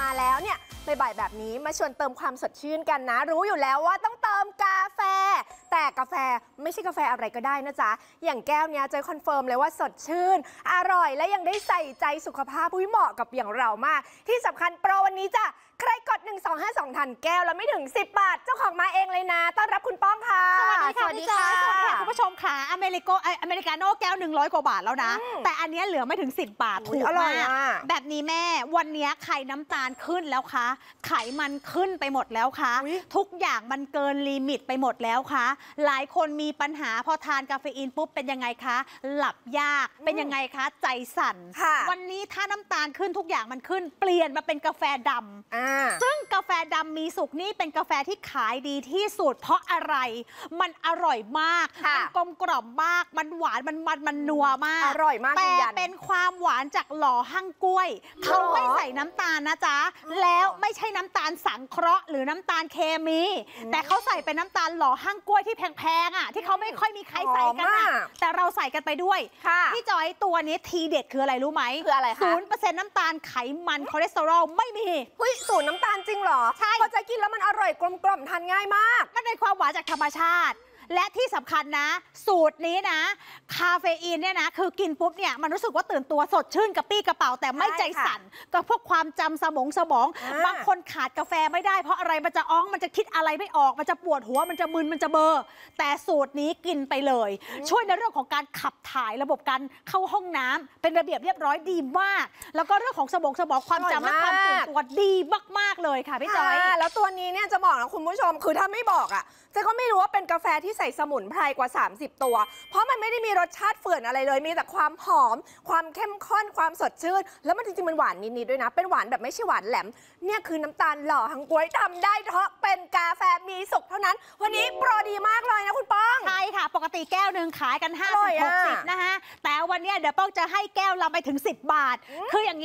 มาแล้วเนี่ยบ่ายแบบนี้มาชวนเติมความสดชื่นกันนะรู้อยู่แล้วว่าต้องเติมกาแฟแต่กาแฟไม่ใช่กาแฟอะไรก็ได้นะจ๊ะอย่างแก้วเนี้ยเจอคอนเฟิร์มเลยว่าสดชื่นอร่อยและยังได้ใส่ใจสุขภาพเหมาะกับอย่างเรามากที่สำคัญโปรวันนี้จ้ะใครกด1252ทันแก้วแล้วไม่ถึง10 บาทเจ้าของมาเองเลยนะต้อนรับคุณป้องค่ะสวัสดีค่ะคุณผู้ชมค่ะอเมริกาโน่แก้ว100 กว่าบาทแล้วนะแต่อันนี้เหลือไม่ถึง10 บาทถูกมากแบบนี้แม่วันนี้ไข่น้ำตาลขึ้นแล้วคะไขมันขึ้นไปหมดแล้วคะทุกอย่างมันเกินลิมิตไปหมดแล้วคะหลายคนมีปัญหาพอทานกาเฟอีนปุ๊บเป็นยังไงคะหลับยากเป็นยังไงคะใจสั่นวันนี้ถ้าน้ำตาลขึ้นทุกอย่างมันขึ้นเปลี่ยนมาเป็นกาแฟดำซึ่งกาแฟดำมีสุกนี่เป็นกาแฟที่ขายดีที่สุดเพราะอะไรมันอร่อยมากมันกลมกล่อมมากมันหวานมันนัวมากอร่อยมากแต่เป็นความหวานจากหล่อหั่งกล้วยเขาไม่ใส่น้ำตาลนะจ๊ะแล้วไม่ใช่น้ำตาลสังเคราะห์หรือน้ำตาลเคมีแต่เขาใส่เป็นน้ำตาลหล่อหั่งกล้วยที่แพงๆที่เขาไม่ค่อยมีใครใส่กันแต่เราใส่กันไปด้วยพี่จอยตัวนี้ทีเด็ดคืออะไรรู้ไหมคืออะไรคะ 0%น้ำตาลไขมันคอเลสเตอรอลไม่มีศูนย์น้ำตาลจริงเหรอใช่พอจะกินแล้วมันอร่อยกลมกล่อมทานง่ายมากมันเป็นความหวานจากธรรมชาติและที่สำคัญนะสูตรนี้นะคาเฟอีนเนี่ยนะคือกินปุ๊บเนี่ยมันรู้สึกว่าตื่นตัวสดชื่นกระปี้กระเป๋าแต่ไม่ใจสั่นก็พวกความจำสมองบางคนขาดกาแฟไม่ได้เพราะอะไรมันจะอ้องมันจะคิดอะไรไม่ออกมันจะปวดหัวมันจะมึนมันจะเบลอแต่สูตรนี้กินไปเลยช่วยในเรื่องของการขับถ่ายระบบการเข้าห้องน้ำเป็นระเบียบเรียบร้อยดีมากแล้วก็เรื่องของสมองความจำและความตื่นตัวดีมากๆเลยค่ะพี่จอยแล้วตัวนี้เนี่ยจะบอกนะคุณผู้ชมคือถ้าไม่บอกอ่ะเจ๊ก็ไม่รู้ว่าเป็นกาแฟที่ใส่สมุนไพรกว่า30 ตัวเพราะมันไม่ได้มีรสชาติเฝื่อนอะไรเลยมีแต่ความหอมความเข้มข้นความสดชื่นแล้วมันจริงๆมันหวานนิดๆด้วยนะเป็นหวานแบบไม่ใช่หวานแหลมเนี่ยคือน้ำตาลหล่อหั่งก๊วยทำได้เพราะเป็นกาแฟมีสุกเท่านั้นวันนี้โปรดีมากเลยนะคุณป้องใช่ค่ะปกติแก้วหนึ่งขายกัน50-60นะคะแต่วันนี้เดี๋ยวป้องจะให้แก้วเราไปถึง10 บาทคืออย่าง